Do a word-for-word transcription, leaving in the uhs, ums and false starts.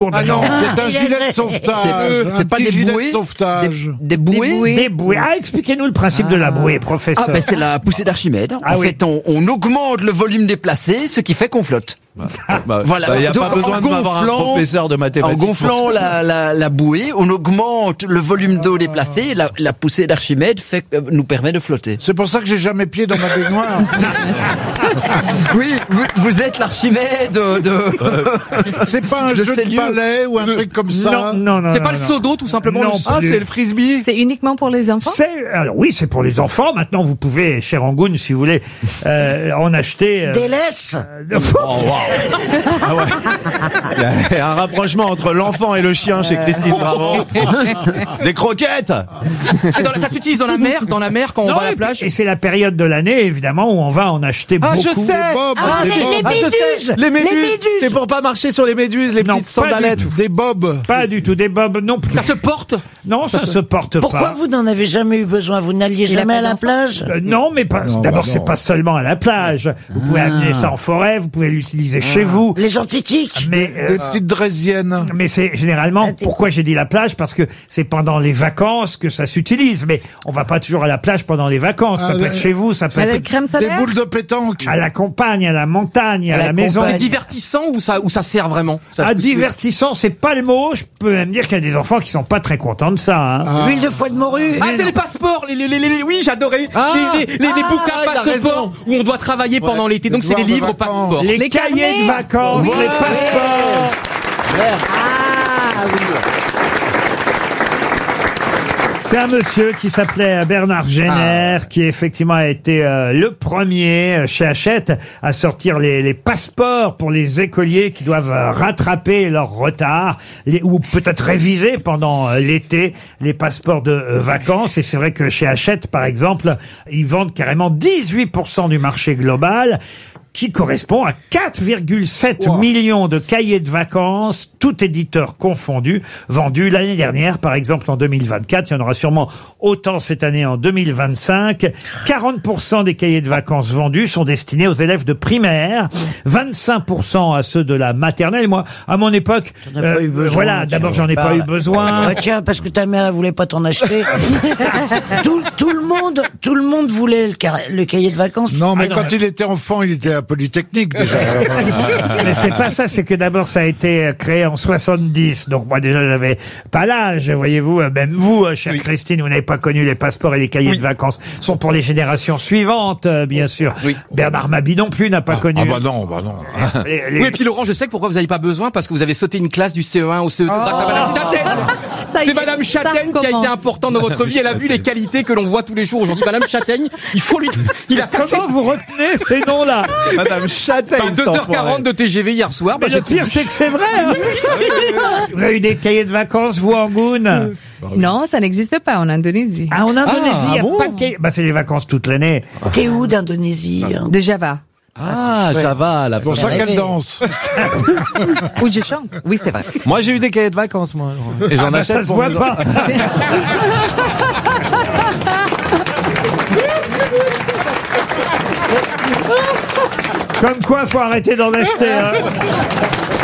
seconde. Ah non, c'est un gilet de sauvetage. C'est pas des gilet bouées, de sauvetage. Des, des bouées. Des bouées. Ah, expliquez-nous le principe de la bouée, professeur. Ah ben c'est la poussée d'Archimède. Ah en oui. fait, on, on augmente le volume déplacé, ce qui fait qu'on flotte. Bah, Voilà. bah, y a Donc, pas besoin en de m'avoir un gonflant- professeur de En mathématiques. pour gonflant ça. la, la, la bouée, on augmente le volume d'eau déplacé. La, la poussée d'Archimède fait, euh, nous permet de flotter. C'est pour ça que j'ai jamais pied dans ma baignoire. Oui, vous, vous êtes l'Archimède de. C'est pas un De jeu ces de lieux. balai ou un truc comme ça. Non, non, non. C'est non, pas le non. seau d'eau, tout simplement. Non le- Ah, plus. c'est le frisbee. C'est uniquement pour les enfants? C'est alors oui, c'est pour les enfants. Maintenant, vous pouvez, cher Angoune, si vous voulez, euh, en acheter. euh, Des laisses. euh, Ah ouais. Il y a un rapprochement entre l'enfant et le chien chez Christine Bravo. Des croquettes. C'est dans la- ça s'utilise dans la mer, dans la mer quand on Non, va à la et, plage. et c'est la période de l'année, évidemment, où on va en acheter Ah, beaucoup. je sais. bobs, Ah, des les, les bobs. Ah, je sais. méduses. Les méduses. méduses. C'est pour pas marcher sur les méduses, les Non, petites pas du sandalettes. tout. Des bobs. Pas du tout, des bobs non plus. Ça se porte. Non, ça, se porte Pourquoi pas. vous n'en avez jamais eu besoin? Vous n'alliez Il a jamais pas à la d'enfant. plage? Euh, non, mais pas. Non, D'abord, bah c'est non. pas seulement à la plage. Vous pouvez amener ça en forêt, vous pouvez l'utiliser chez vous. Les gens titiques? Mais euh, Des petites draisiennes. mais c'est généralement pourquoi j'ai dit la plage parce que c'est pendant les vacances que ça s'utilise. Mais on va pas toujours à la plage pendant les vacances. Ça Ah, peut ouais. être chez vous, ça peut Avec être crème Des solaire? boules de pétanque. à la campagne, à la montagne, à, À la, la maison. campagne. C'est divertissant ou ça, ou ça sert vraiment ça, À c'est- divertissant, c'est pas le mot. Je peux même dire qu'il y a des enfants qui sont pas très contents de ça. Hein. L'huile de foie de morue? Ah, c'est les passeports, les, les, les, les- oui, j'adorais. Ah, les, les, les, les ah, bouquins il a passeports raison. où on doit travailler pendant l'été. Donc c'est devoirs les de livres vacances. passeports. Les, Les cahiers de carnets. vacances, Ouais. les passeports. Ah oui. C'est un monsieur qui s'appelait Bernard Jenner, qui effectivement a été euh, le premier euh, chez Hachette à sortir les, les passeports pour les écoliers qui doivent euh, rattraper leur retard, les, ou peut-être réviser pendant euh, l'été les passeports de euh, vacances. Et c'est vrai que chez Hachette, par exemple, ils vendent carrément dix-huit pour cent du marché global, qui correspond à quatre virgule sept millions de cahiers de vacances, tout éditeur confondu, vendus l'année dernière, par exemple en deux mille vingt-quatre. Il y en aura sûrement autant cette année en deux mille vingt-cinq. quarante pour cent des cahiers de vacances vendus sont destinés aux élèves de primaire, vingt-cinq pour cent à ceux de la maternelle. Moi, à mon époque, T'en as pas eu besoin, voilà, tiens, d'abord j'en ai pas parle. eu besoin. Ah, tiens, parce que ta mère elle voulait pas t'en acheter. tout, tout le monde, tout le monde voulait le, car- le cahier de vacances. Non, mais Ah, non, quand mais- il était enfant, il était à Polytechnique déjà. Mais c'est pas ça, c'est que d'abord ça a été créé en soixante-dix. Donc moi déjà j'avais pas l'âge, voyez-vous. Même vous, euh, chère Christine, vous n'avez pas connu les passeports et les cahiers de vacances. Ce sont pour les générations suivantes, euh, bien sûr. Oui. Bernard Mabie non plus n'a pas connu. Ah bah non, bah non. Les- les- Oui, et puis Laurent, je sais que pourquoi vous n'avez pas besoin, parce que vous avez sauté une classe du C E un au C E deux grâce à Madame Châtaigne. Ça y C'est est, Madame ça Châtaigne qui a été recommence. importante dans votre vie. Elle a vu les qualités que l'on voit tous les jours aujourd'hui. Madame Châtaigne, il faut lui, il a passé Comment vous retenez ces noms-là? Madame Châtaigne, cet deux heures enfoiré. quarante de T G V hier soir. Mais Bah, le j'ai pire, c'est que c'est vrai. Hein. Vous avez eu des cahiers de vacances, vous, Angoune? Non, ça n'existe pas en Indonésie. Ah, en Indonésie, il Ah, n'y a bon pas de cahiers. Bah, c'est les vacances toute l'année. T'es où d'Indonésie? hein De Java. Ah, Java, la C'est pour ça rêvé. qu'elle danse. Où je chante. Oui, c'est vrai. Moi, j'ai eu des cahiers de vacances, moi. Et j'en Ah, bah, achète ça se pour voit mes pas. Comme quoi, faut arrêter d'en acheter. Hein.